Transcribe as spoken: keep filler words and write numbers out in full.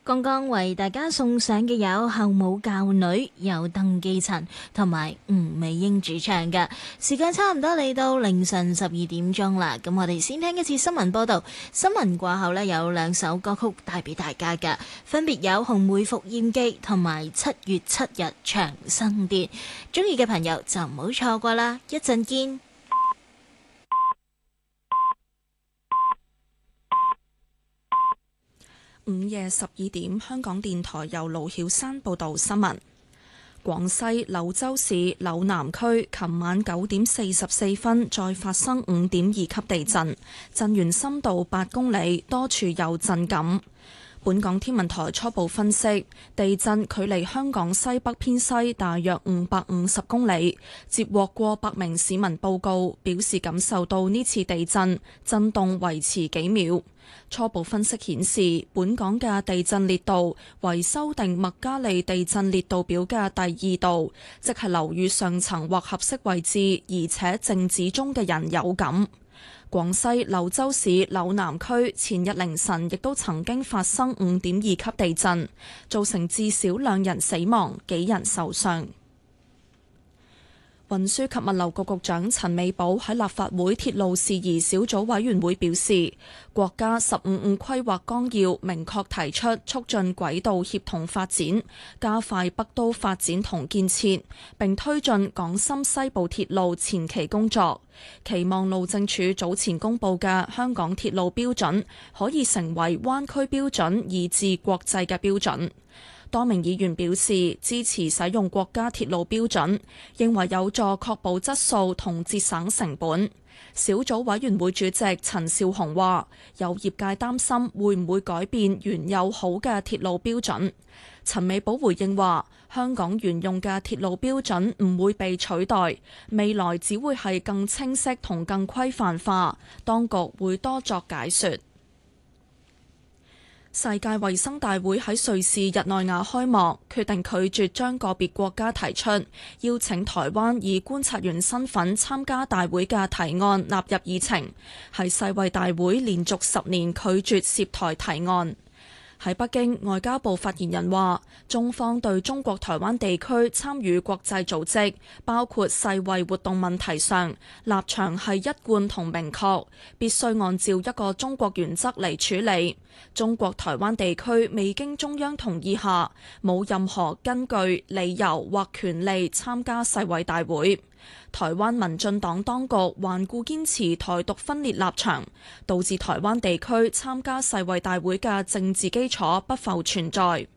剛剛為大家送上嘅有後母教女，有鄧寄塵同埋吳美英主唱嘅。時間差唔多嚟到凌晨十二點鐘啦，咁我哋先聽一次新聞報道。新聞過後呢，有兩首歌曲帶俾大家嘅，分別有《紅梅復艷記》同埋《七月七日長生殿》。中意嘅朋友就唔好錯過啦，一陣見。 午夜十二點，香港電台由盧曉山報道新聞。廣西柳州市柳南區琴晚九點四十四分再發生五點二級地震，震源深度八公里，多處有震感。本港天文台初步分析，地震距離香港西北偏西大約五百五十公里，接獲過百名市民報告，表示感受到呢次地震震動維持幾秒。初步分析顯示，本港嘅地震烈度為修訂麥加利地震烈度表嘅第二度，即係樓宇上層或合適位置，而且靜止中嘅人有感。廣西柳州市柳南區前日凌晨亦都曾經發生五點二級地震，造成至少兩人死亡，幾人受傷。運輸及物流局局長陳美寶喺立法會鐵路事宜小組委員會表示，國家十五五規劃綱要明確提出促進軌道協同發展，加快北都發展同建設，並推進港深西部鐵路前期工作，期望路政署早前公布嘅香港鐵路標準可以成為灣區標準以至國際嘅標準。多名議員表示支持使用國家鐵路標準，認為有助確保質素同節省成本。小組委員會主席陳紹雄話，有業界擔心會唔會改變原有好嘅鐵路標準。陳美寶回應話，香港沿用嘅鐵路標準唔會被取代，未來只會係更清晰同更規範化，當局會多作解說。世界衛生大會喺瑞士日內瓦開幕，決定拒絕將個別國家提出邀請台灣以觀察員身份參加大會嘅提案納入議程，係世衛大會連續十年拒絕涉台提案。喺北京，外交部發言人話，中方對中國台灣地區參與國際組織，包括世衛活動問題上，立場係一貫同明確，必須按照一個中國原則嚟處理。中國台灣地區未經中央同意下，冇任何根據、理由或權利參加世衛大會。台灣民進黨當局頑固堅持台獨分裂立場，導致台灣地區參加世衛大會嘅政治基礎不復存在。